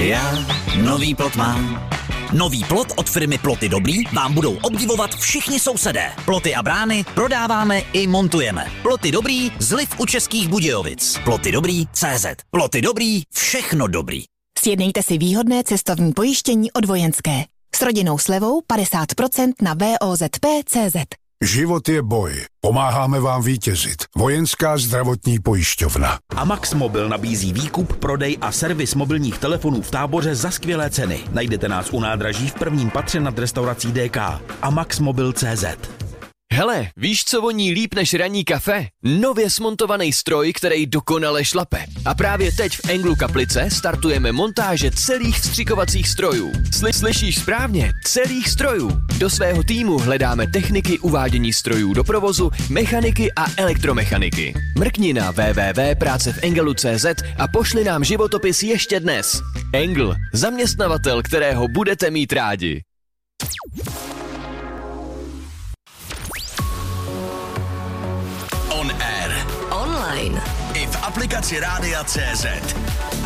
Já nový plot mám. Nový plot od firmy Ploty Dobrý vám budou obdivovat všichni sousedé. Ploty a brány prodáváme i montujeme. Ploty Dobrý, zliv u Českých Budějovic. Ploty Dobrý CZ. Ploty Dobrý, všechno dobrý. Sjednejte si výhodné cestovní pojištění od Vojenské. S rodinnou slevou 50% na VOZP.cz. Život je boj. Pomáháme vám vítězit. Vojenská zdravotní pojišťovna. Amax Mobil nabízí výkup, prodej a servis mobilních telefonů v Táboře za skvělé ceny. Najdete nás u nádraží v prvním patře nad restaurací DK. AmaxMobil.cz. Hele, víš, co voní líp než ranní kafe? Nově smontovaný stroj, který dokonale šlape. A právě teď v Englu Kaplice startujeme montáže celých vstřikovacích strojů. Slyšíš správně, celých strojů. Do svého týmu hledáme techniky uvádění strojů do provozu, mechaniky a elektromechaniky. Mrkni na www.prácevengelu.cz a pošli nám životopis ještě dnes. Engl, zaměstnavatel, kterého budete mít rádi. On air. Online. I v aplikaci Rádia CZ.